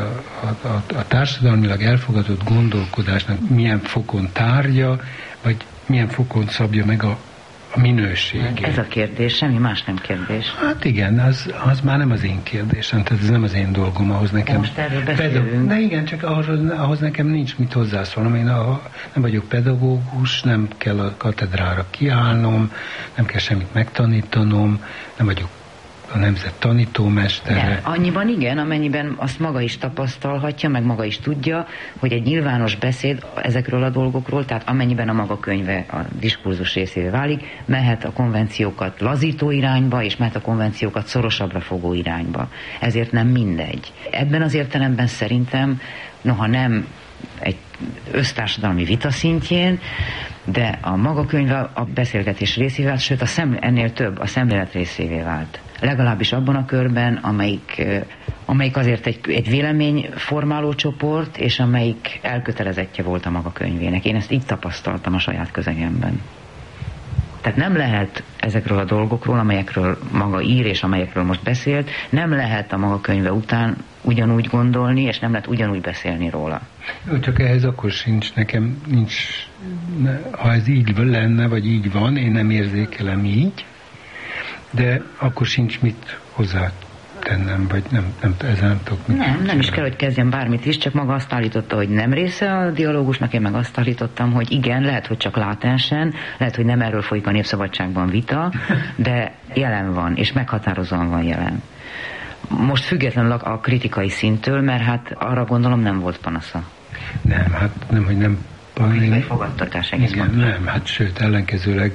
a társadalmilag elfogadott gondolkodásnak milyen fokon tárgya, vagy milyen fokon szabja meg a minőségét. Ez a kérdés, semmi más nem kérdés. Hát igen, az már nem az én kérdésem, tehát ez nem az én dolgom, ahhoz nekem... Most erről beszélünk. De igen, csak ahhoz nekem nincs mit hozzászólnom. Én nem vagyok pedagógus, nem kell a katedrára kiállnom, nem kell semmit megtanítanom, nem vagyok a nemzet tanítómestere. De annyiban igen, amennyiben azt maga is tapasztalhatja, meg maga is tudja, hogy egy nyilvános beszéd ezekről a dolgokról, tehát amennyiben a maga könyve a diskurzus részévé válik, mehet a konvenciókat lazító irányba, és mehet a konvenciókat szorosabbra fogó irányba. Ezért nem mindegy. Ebben az értelemben szerintem, noha nem egy össztársadalmi vita szintjén, de a maga könyve a beszélgetés részévé vált, sőt ennél több, a szemlélet részévé vált. Legalábbis abban a körben, amelyik azért egy véleményformáló csoport, és amelyik elkötelezettje volt a maga könyvének. Én ezt így tapasztaltam a saját közegemben. Tehát nem lehet ezekről a dolgokról, amelyekről maga ír, és amelyekről most beszélt, nem lehet a maga könyve után ugyanúgy gondolni, és nem lehet ugyanúgy beszélni róla. Jó, csak ehhez akkor nekem nincs, ha ez így lenne, vagy így van, én nem érzékelem így, de akkor sincs mit hozzá tennem, vagy ezzel nem tudok mit. Nem is kell, hogy kezdjem bármit is, csak maga azt állította, hogy nem része a dialógusnak, én meg azt állítottam, hogy igen, lehet, hogy csak látensen, lehet, hogy nem erről folyik a Népszabadságban vita, de jelen van, és meghatározóan van jelen. Most függetlenül a kritikai szinttől, mert hát arra gondolom nem volt panasza. Nem, hát nem, hogy nem. Kritikai fogadtatás egész igen, nem, hát sőt, ellenkezőleg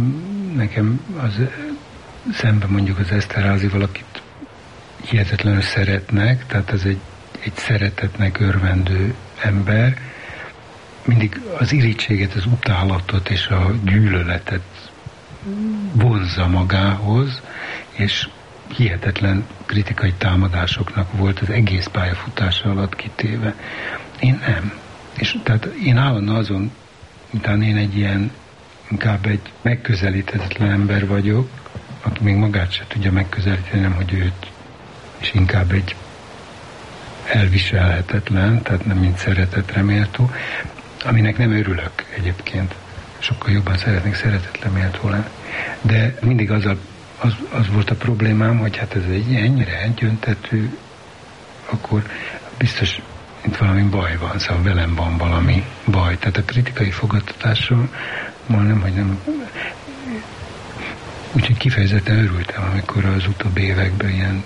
nekem az szemben mondjuk az Eszterházival, akit hihetetlenül szeretnek, tehát ez egy szeretetnek örvendő ember, mindig az irítséget, az utálatot és a gyűlöletet vonzza magához, és hihetetlen kritikai támadásoknak volt az egész pályafutása alatt kitéve. Én nem. És tehát én állandóan azon, utána én egy ilyen, inkább egy megközelíthetetlen ember vagyok, aki még magát se tudja megközelíteni, nem hogy őt, és inkább egy elviselhetetlen, tehát nem mint szeretetre méltó, aminek nem örülök egyébként. Sokkal jobban szeretnék szeretetre méltó lenni. De mindig az volt a problémám, hogy hát ez egy ennyire egyöntetű, akkor biztos itt valami baj van, szóval velem van valami baj. Tehát a kritikai fogadtatásról mondom, hogy nem. Úgyhogy kifejezetten örültem, amikor az utóbbi években ilyen